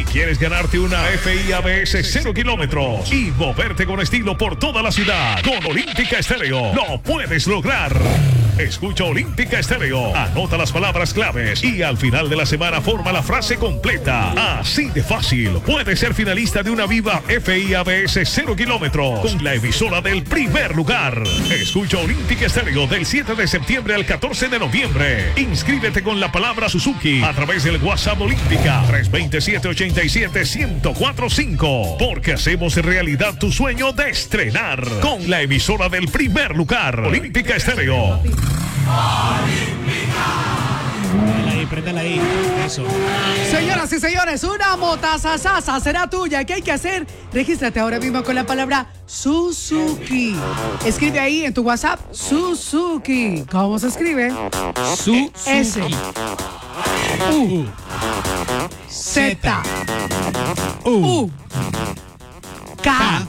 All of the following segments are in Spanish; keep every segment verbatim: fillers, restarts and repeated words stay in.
Si quieres ganarte una F I A B S cero kilómetros y moverte con estilo por toda la ciudad con Olímpica Estéreo, lo puedes lograr. Escucha Olímpica Estéreo, anota las palabras claves y al final de la semana forma la frase completa. Así de fácil, puedes ser finalista de una Viva F I A B S cero kilómetros con la emisora del primer lugar. Escucha Olímpica Estéreo del siete de septiembre al catorce de noviembre. Inscríbete con la palabra Suzuki a través del WhatsApp Olímpica tres dos siete, ocho siete, uno cero cuatro cinco, porque hacemos realidad tu sueño de estrenar con la emisora del primer lugar. Olímpica Estéreo. Préndala ahí, préndala ahí. Eso. Señoras y señores, una motasasasa será tuya. ¿Qué hay que hacer? Regístrate ahora mismo con la palabra Suzuki. Escribe ahí en tu WhatsApp Suzuki. ¿Cómo se escribe? Suzuki. S U Z U K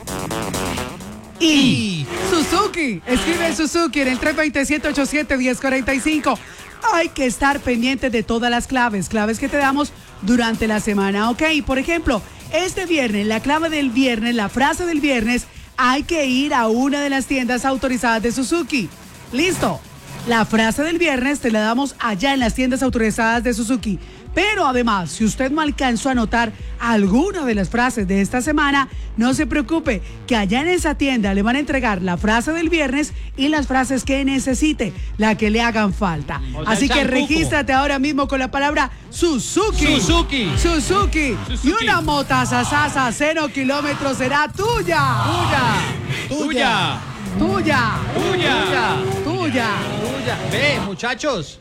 I. Suzuki. Escribe Suzuki en el tres dos siete, ocho siete, uno cero cuatro cinco. Hay que estar pendiente de todas las claves, claves que te damos durante la semana, ¿ok? Por ejemplo, este viernes, la clave del viernes, la frase del viernes, hay que ir a una de las tiendas autorizadas de Suzuki. ¿Listo? La frase del viernes te la damos allá en las tiendas autorizadas de Suzuki. Pero además, si usted no alcanzó a anotar alguna de las frases de esta semana, no se preocupe, que allá en esa tienda le van a entregar la frase del viernes y las frases que necesite, la que le hagan falta. O sea, así que champuco. regístrate ahora mismo con la palabra Suzuki. Suzuki. Suzuki. Suzuki. Y una motasasasa cero kilómetros será tuya. Tuya. Tuya. Tuya. Tuya. Tuya. Tuya. Ve, muchachos.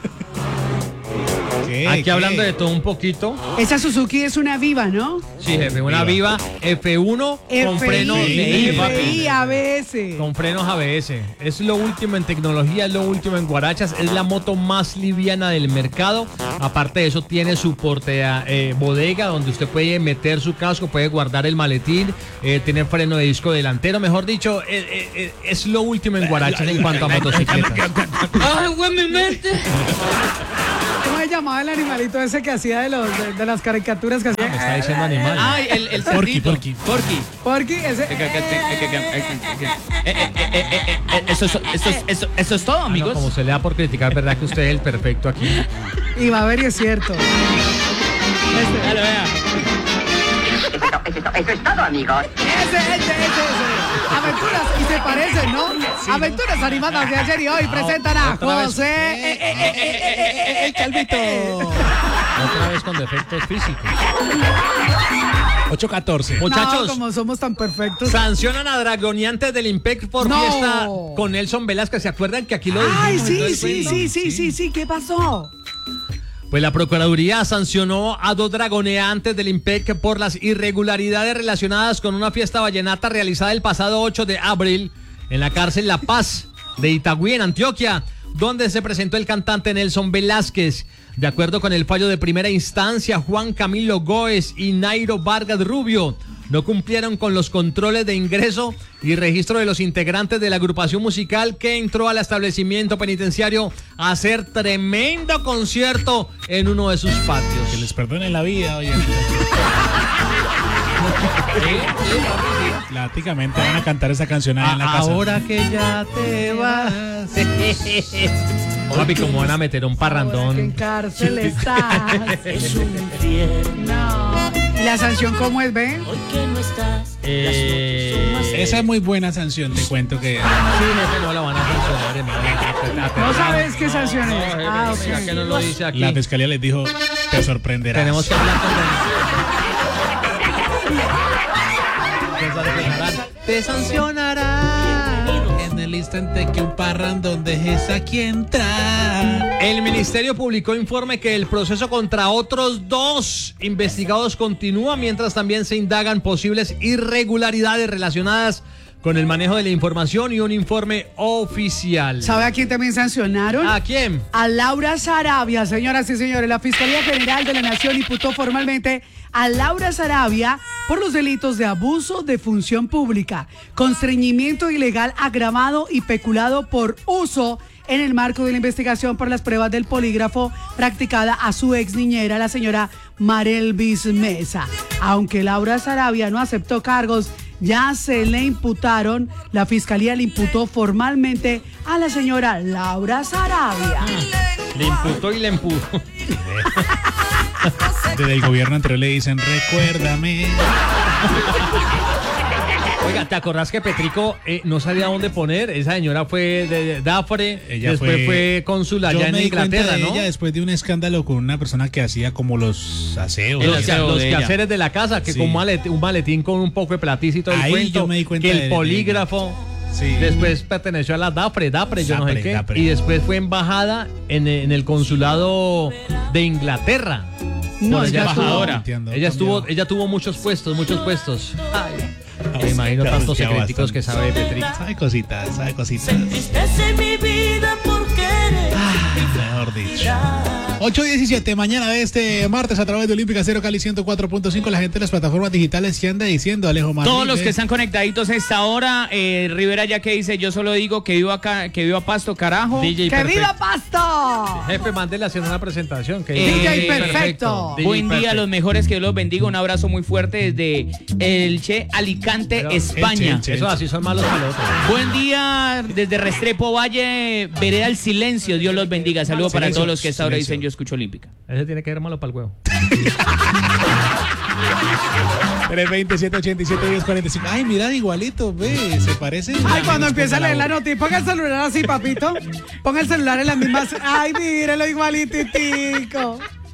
¿Qué? Aquí ¿Qué? hablando de todo un poquito. Esa Suzuki es una Viva, ¿no? Sí, jefe, una Viva F uno con frenos de F I A B S. Con frenos A B S. Es lo último en tecnología, es lo último en guarachas. Es la moto más liviana del mercado. Aparte de eso, tiene su porte eh, bodega donde usted puede meter su casco, puede guardar el maletín, eh, tiene freno de disco delantero. Mejor dicho, eh, eh, es lo último en guarachas en cuanto a motocicletas. ¡Ay, güey, mi mente! ¿Cómo se llamaba el animalito ese que hacía de, los, de, de las caricaturas que hacía? Me está diciendo animal. ¡Ay, el, el Porky, cerdito! Porky. Porky. Porky, ese. Eso es, eso, es, eso, eso es todo, Ah, no, amigos. como se le da por criticar, verdad que usted es el perfecto aquí. Y va a ver, y es cierto. Este. Dale, vea. Eso, eso, eso es todo, amigos. Ese, ese, ese, ese. Aventuras, y se parecen, ¿no? Aventuras animadas de ayer y hoy presentan a otra vez. José. eh, eh, eh, eh, eh, eh, ¡El calvito! Otra vez con defectos físicos. ocho catorce. Muchachos, No, como somos tan perfectos. sancionan a dragoneantes del Impec por No. fiesta con Nelson Velázquez. ¿Se acuerdan que aquí lo dijimos? Ay, en todo sí, el sí, cuento? sí, sí, sí, sí. ¿Qué pasó? Pues la Procuraduría sancionó a dos dragoneantes del Impec por las irregularidades relacionadas con una fiesta vallenata realizada el pasado ocho de abril en la cárcel La Paz de Itagüí, en Antioquia, donde se presentó el cantante Nelson Velázquez. De acuerdo con el fallo de primera instancia, Juan Camilo Góez y Nairo Vargas Rubio no cumplieron con los controles de ingreso y registro de los integrantes de la agrupación musical que entró al establecimiento penitenciario a hacer tremendo concierto en uno de sus patios. Que les perdonen la vida, oye. Prácticamente van a cantar esa canción ahí en la casa. Ahora que ya te vas. Papi, como van a meter un Ahora que en parrandón. cárcel estás. Es un infierno. ¿Y la sanción cómo es, ven? Hoy que no estás. Eh, Esa es muy buena sanción, te cuento que. Sí, jefe, no la van a sancionar, hermano. No sabes qué sanción es. No, Ah, jefe, mira que no ok. lo dice aquí. La fiscalía les dijo, te sorprenderás. Tenemos que hablar con te sancionará. En el instante que un parrandón dejes aquí entrar. El ministerio publicó informe que el proceso contra otros dos investigados continúa, mientras también se indagan posibles irregularidades relacionadas con el manejo de la información y un informe oficial. ¿Sabe a quién también sancionaron? ¿A quién? A Laura Sarabia, señoras y señores. La Fiscalía General de la Nación imputó formalmente a Laura Sarabia por los delitos de abuso de función pública, constreñimiento ilegal agravado y peculado por uso en el marco de la investigación por las pruebas del polígrafo practicada a su ex niñera, la señora Marelvis Mesa. Aunque Laura Sarabia no aceptó cargos, ya se le imputaron, la fiscalía le imputó formalmente a la señora Laura Sarabia. Le imputó y le empujó. Desde el gobierno anterior le dicen, recuérdame. Oiga, ¿te acordás que Petrico eh, no sabía dónde poner? Esa señora fue de, de Dafre, Ella después fue, fue cónsul allá yo en me di Inglaterra, cuenta de ¿no? ella después de un escándalo con una persona que hacía como los aseos. Los, ¿no? que- los quehaceres de la casa, que Sí. con un maletín, un maletín con un poco de platiza y todo el Ahí cuento, yo me di cuenta que de- el de- polígrafo Sí. después perteneció a la Dafre, Dafre, yo no sé Dapre, qué, Dapre. y después fue embajada en, en el consulado de Inglaterra. No, Por ella allá estuvo- estuvo- Entiendo, ella estuvo, cambió. ella tuvo muchos puestos, muchos puestos. Ay, Ah, me imagino ya tantos busqueaba secreticos bastante. que sabe Petrico. Sabe cositas, sabe cositas. Entristece mi vida porque eres Mejor dicho. ocho diecisiete, mañana de este martes a través de Olímpica Cero Cali ciento cuatro punto cinco. La gente de las plataformas digitales, ¿qué anda diciendo, Alejo Madrid? Todos los eh? que están conectaditos a esta hora, eh, Rivera ya que dice, yo solo digo que vivo acá, que vivo a Pasto, carajo. D J ¡Que Perfecto. viva Pasto! Jefe, mándele haciendo una presentación. Que D J Perfecto. D J Buen día, Perfecto. los mejores, que Dios los bendiga. Un abrazo muy fuerte desde Elche, Alicante, Pero, España. Elche, Eso así son malos palotes. Buen día desde Restrepo Valle, Vereda el Silencio. Dios los bendiga. Saludos para Silencio, todos los que a esta hora silencio. dicen yo escucho Olímpica. Ese tiene que ver malo para el huevo. tres veinte, siete ochenta y siete, diez cuarenta y cinco. Ay, mira, igualito, ve, se parece. Ay, cuando empieza a leer la nota. noticia, ponga el celular así, papito. Ponga el celular en las mismas. Ay, mírelo igualititico.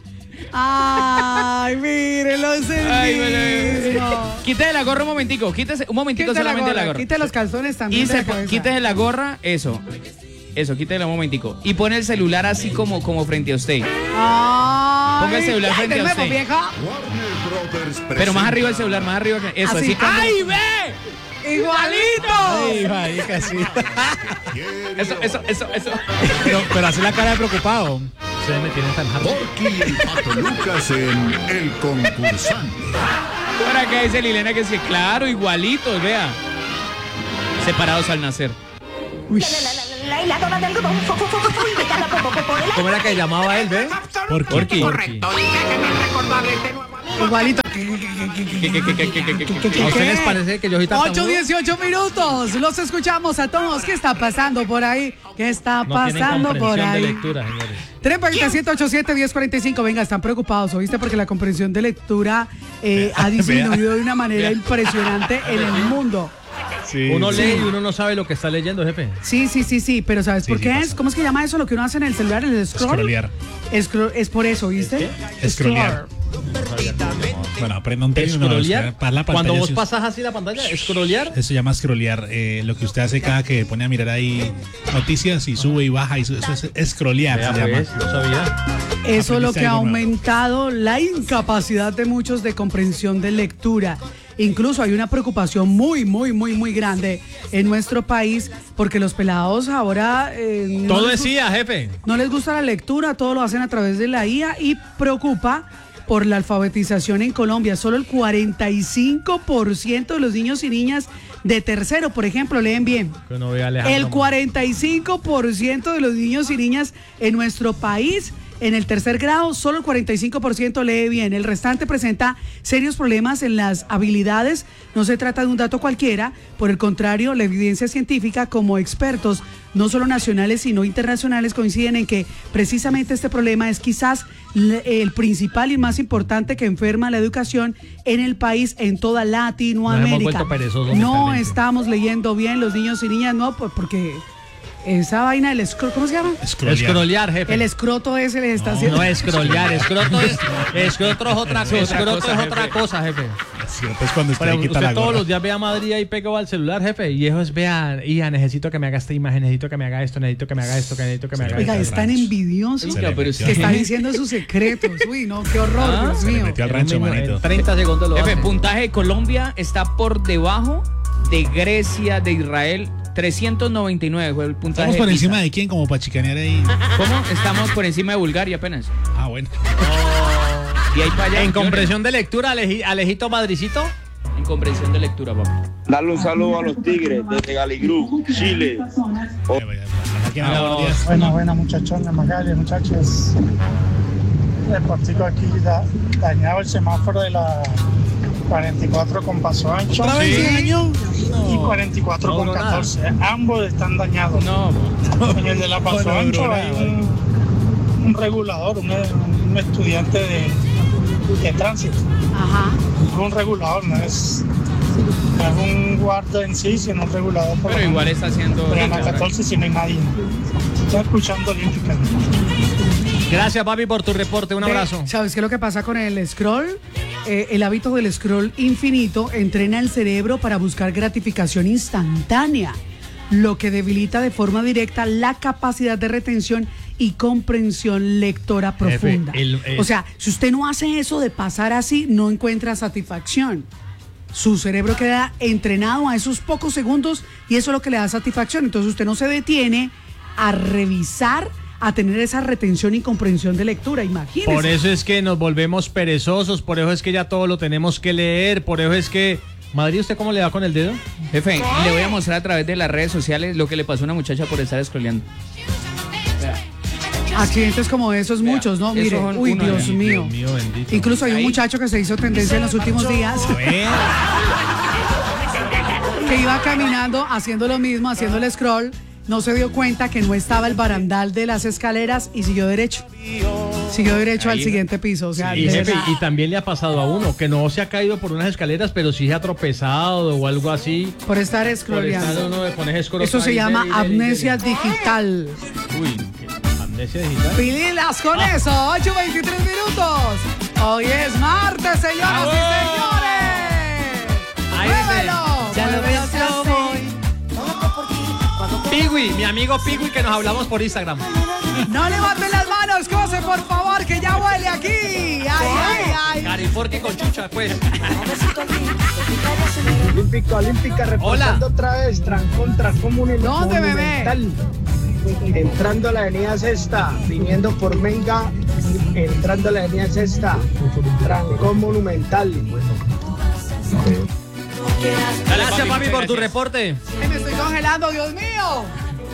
Ay, mírelo, es el Ay, bueno, mismo. Quítese la gorra un momentico, quítese un momentico Quítale la solamente la gorra, gorra. quite los calzones también. Y de se la po- cabeza. quítese la gorra, eso. Eso, quítela un momentico. Y pone el celular así como, como frente a usted. Ay, Ponga el celular ay, frente de a nuevo, usted. vieja. Pero más arriba el celular, más arriba. que- Eso, Así. así. cuando- ¡Ay, ve! ¡Igualito! Ay, ay, casi. Eso, eso, eso, eso. Pero, pero hace la cara de preocupado. Ustedes me tienen tan harto. Porky y el Pato Lucas en El Concursante. Ahora que dice Lilena que sí, claro, igualitos, vea. Separados al nacer. Uy. ¿Cómo era que llamaba él, ve? ¿Por qué? Porky. Correcto, y déjenme recordarles de nuevo. Igualito. ¿Qué, qué, qué, qué, qué, qué, qué, qué, qué? ¿A ustedes les parece que yo soy tartamudo? ocho dieciocho minutos. Los escuchamos a todos. ¿Qué está pasando por ahí? ¿Qué está No tienen pasando por comprensión de ahí? lectura, señores. tres veinte, siete ochenta y siete, diez cuarenta y cinco. Venga, están preocupados, ¿oíste? Porque la comprensión de lectura eh, ha disminuido de una manera impresionante en el mundo. Sí. Uno Sí. lee y uno no sabe lo que está leyendo, jefe. Sí, sí, sí, sí, pero ¿sabes Sí, por sí qué pasa. es? ¿Cómo es que llama eso lo que uno hace en el celular, el scroll? Scrollear. Scroll- es por eso, ¿viste? Scrollear. Bueno, aprenda un término. Scrollear. para la Cuando pantalla, vos sí. pasas así la pantalla, scrollear. Eso se llama scrollear. Eh, lo que usted hace cada que pone a mirar ahí noticias y sube y baja. Y su- eso es scrollear. Vea, se llama. pues, no sabía. Eso es lo Aprendiste que ha algo nuevo. aumentado la incapacidad de muchos de comprensión de lectura. Incluso hay una preocupación muy, muy, muy, muy grande en nuestro país porque los pelados ahora eh, no, Todo les, decía, jefe. no les gusta la lectura, todo lo hacen a través de la I A y preocupa por la alfabetización en Colombia. Solo el cuarenta y cinco por ciento de los niños y niñas de tercero, por ejemplo, leen bien. Que uno ve a Alejandro. El cuarenta y cinco por ciento de los niños y niñas en nuestro país, en el tercer grado, solo el cuarenta y cinco por ciento lee bien. El restante presenta serios problemas en las habilidades. No se trata de un dato cualquiera. Por el contrario, la evidencia científica, como expertos, no solo nacionales, sino internacionales, coinciden en que precisamente este problema es quizás le- el principal y más importante que enferma la educación en el país, en toda Latinoamérica. vuelto perezosos No mentalmente. estamos leyendo bien los niños y niñas, no, pues porque esa vaina del escroto, ¿cómo se llama? Scrollear. Scrollear, jefe. El escroto ese les está haciendo. No es scrollear, escroto es, escroto es otra cosa, escroto cosa, es jefe. otra cosa, jefe. Es cierto, es cuando usted Pero le quita usted la todos gorra. los días ve a Madrid y pega al celular, jefe, y eso es, vea, hija, necesito que me haga esta imagen, necesito que me haga esto, necesito que me haga esto, que necesito que me haga Oiga, esto. es tan envidioso Se le Oiga, pero metió. que está diciendo sus secretos. Uy, no, qué horror, Ah, Dios Se le mío. metió al rancho, manito. En treinta segundos lo Jefe, hace. puntaje de Colombia está por debajo de Grecia, de Israel. trescientos noventa y nueve fue el puntaje. Estamos por de encima PISA. de quién, como para chicanear ahí. ¿Cómo? Estamos por encima de Bulgaria apenas. Ah, bueno. Y ahí para allá. En comprensión de lectura, Aleji- Alejito Madricito. En comprensión de lectura, papá. Darle un saludo a los Tigres desde Galigrú, Chile. Aquí en la buenos días. Buenas, buenas muchachones, Magali, muchachos. reportico aquí da- dañado el semáforo de la cuarenta y cuatro con paso ancho. ¿Otra vez se dañó? Y cuarenta y cuatro No con duró nada. catorce. Ambos están dañados. No, En el de la paso No duró ancho nada. hay un, un regulador, un, un estudiante de, de tránsito. Ajá. Es un regulador, no es, no es un guarda en sí, sino un regulador. Por pero lo igual menos. está haciendo. Pero en la catorce sí no hay nadie. Estoy escuchando Olímpica. Gracias, papi, por tu reporte. Un Ve, abrazo. ¿Sabes qué es lo que pasa con el scroll? Eh, el hábito del scroll infinito entrena el cerebro para buscar gratificación instantánea, lo que debilita de forma directa la capacidad de retención y comprensión lectora profunda. Jefe, el- el- O sea, si usted no hace eso de pasar así, no encuentra satisfacción. Su cerebro queda entrenado a esos pocos segundos y eso es lo que le da satisfacción. Entonces usted no se detiene a revisar, a tener esa retención y comprensión de lectura, imagínese. Por eso es que nos volvemos perezosos, por eso es que ya todo lo tenemos que leer, por eso es que... Madrid, ¿usted cómo le da con el dedo? Jefe, le voy a mostrar a través de las redes sociales lo que le pasó a una muchacha por estar scrolleando. Accidentes como esos, Vea, muchos, ¿no? esos Mire, son uy, uno de Dios ellos. mío. Dios mío, bendito. Incluso hay un Ahí. muchacho que se hizo tendencia en los últimos días, que iba caminando, haciendo lo mismo, haciendo el scroll, no se dio cuenta que no estaba el barandal de las escaleras y siguió derecho. Siguió derecho al Ahí. siguiente piso. O sea, Y, de jefe, verdad. y también le ha pasado a uno, que no se ha caído por unas escaleras, pero sí se ha tropezado o algo así. Por estar Por estar scrolleando. uno de con ese scroll Eso se ahí, llama dele, dele, amnesia dele. digital. Uy, ¿qué? ¿Amnesia digital? Pililas con eso, ocho veintitrés minutos. Hoy es martes, señoras y señores. Ahí ¡Muévelo! Ya lo Muévelo, ves, se yo hace. Pigui, mi amigo Pigui, que nos hablamos por Instagram. No levanten las manos, José, por favor, que ya huele aquí. Ay, ay, ay. Cariforque con chucha, pues. Olímpica, Olímpica, Hola. otra vez, trancón, trancón ¿Dónde, bebé? Entrando a la avenida Sexta, viniendo por Menga, entrando a la avenida Sexta, trancón monumental. Gracias, papi, por tu reporte. Ay, me estoy congelando, Dios mío.